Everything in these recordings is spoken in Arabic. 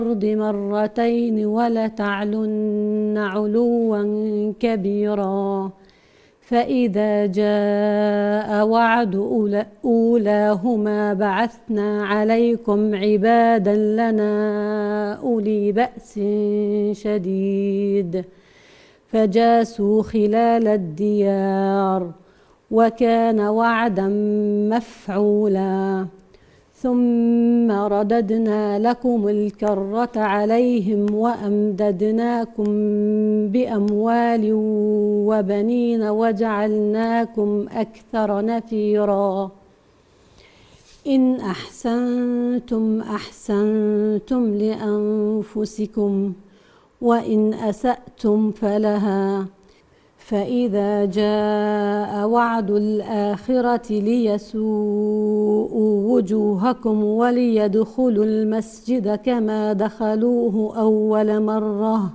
الأرض مرتين ولتعلن علوا كبيرا فإذا جاء وعد أولاهما بعثنا عليكم عبادا لنا أولي بأس شديد فجاسوا خلال الديار وكان وعدا مفعولا ثم رددنا لكم الكرة عليهم وأمددناكم بأموال وبنين وجعلناكم أكثر نفيرا إن أحسنتم أحسنتم لأنفسكم وإن أسأتم فلها فإذا جاء وعد الآخرة ليسوءوا وجوهكم وليدخلوا المسجد كما دخلوه أول مرة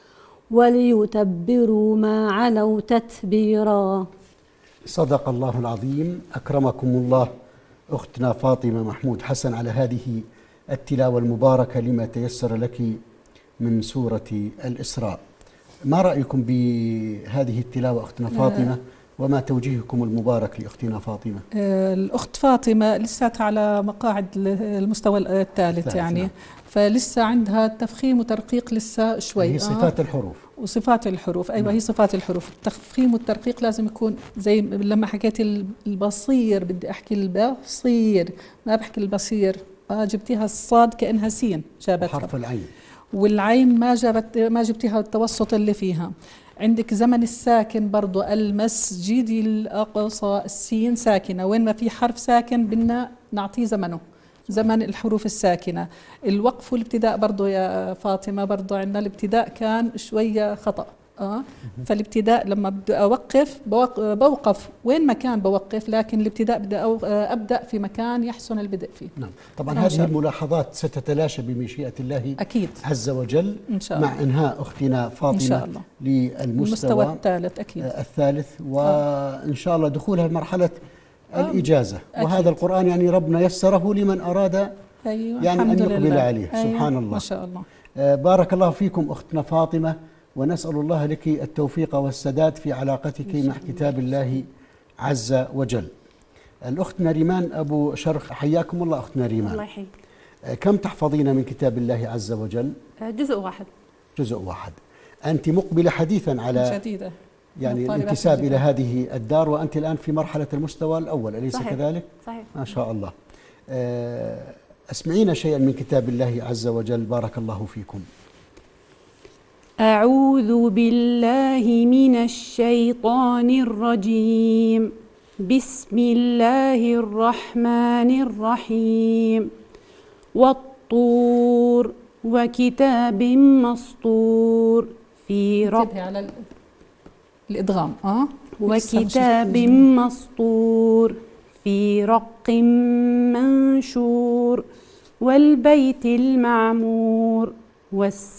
وليتبروا ما علوا تتبيرا. صدق الله العظيم. أكرمكم الله أختنا فاطمة محمود حسن على هذه التلاوة المباركة لما تيسر لك من سورة الإسراء. ما رأيكم بهذه التلاوة أختنا فاطمة وما توجيهكم المبارك لأختنا فاطمة؟ الأخت فاطمة لسه على مقاعد المستوى الثالث يعني فلسه عندها تفخيم وترقيق لسه شوي. هي صفات الحروف وصفات الحروف. أيوة هي صفات الحروف. التفخيم والترقيق لازم يكون زي لما حكيت البصير بدي أحكي البصير ما بحكي البصير. جبتيها الصاد كأنها سين جابتها حرف العين والعين ما جبتيها التوسط اللي فيها. عندك زمن الساكن برضو المسجد الأقصى السين ساكنة وين ما في حرف ساكن بدنا نعطيه زمنه زمن الحروف الساكنة. الوقف والابتداء برضو يا فاطمة برضو عندنا الابتداء كان شوية خطأ فالابتداء لما بدي أوقف بوقف وين ما كان بوقف لكن الابتداء بدي أبدأ في مكان يحسن البدء فيه. نعم طبعا هذه الملاحظات ستتلاشى بمشيئة الله أكيد عز وجل إن شاء الله. مع إنهاء أختنا فاطمة إن شاء الله. للمستوى الثالث أكيد الثالث وإن شاء الله دخولها مرحلة الإجازة أكيد. وهذا القرآن يعني ربنا يسره لمن أراد أيوة. يعني أن يقبل لله. عليه. أيوة. سبحان الله ما شاء الله. بارك الله فيكم أختنا فاطمة ونسأل الله لك التوفيق والسداد في علاقتك مع كتاب الله عز وجل. الأخت نريمان أبو شرخ حياكم الله أخت نريمان. الله يحييك. كم تحفظين من كتاب الله عز وجل؟ جزء واحد. جزء واحد. أنت مقبلة حديثا على جديدة يعني الانتساب إلى هذه الدار وأنت الآن في مرحلة المستوى الأول أليس صحيح. كذلك؟ صحيح. ما شاء الله. أسمعينا شيئا من كتاب الله عز وجل بارك الله فيكم. أعوذ بالله من الشيطان الرجيم. بسم الله الرحمن الرحيم. والطور وكتاب مسطور في رق على الإدغام وكتاب مسطور في رق منشور والبيت المعمور